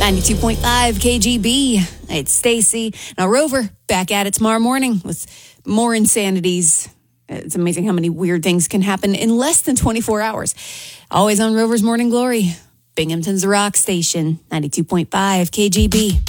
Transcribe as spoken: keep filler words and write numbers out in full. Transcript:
ninety-two point five K G B. It's Stacy. Now, Rover back at it tomorrow morning with more insanities. It's amazing how many weird things can happen in less than twenty-four hours. Always on Rover's Morning Glory. Binghamton's Rock Station, ninety-two point five K G B.